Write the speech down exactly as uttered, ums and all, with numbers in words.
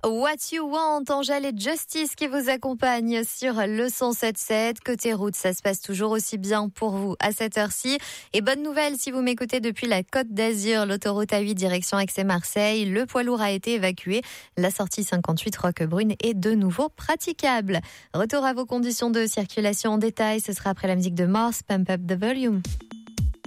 What You Want, Angèle et Justice qui vous accompagnent sur le cent sept sept. Côté route, ça se passe toujours aussi bien pour vous à cette heure-ci. Et bonne nouvelle si vous m'écoutez depuis la Côte d'Azur, l'autoroute A huit direction Aix-et-Marseille. Le poids lourd a été évacué. La sortie cinquante-huit Roquebrune est de nouveau praticable. Retour à vos conditions de circulation en détail, ce sera après la musique de Mars, Pump Up the Volume.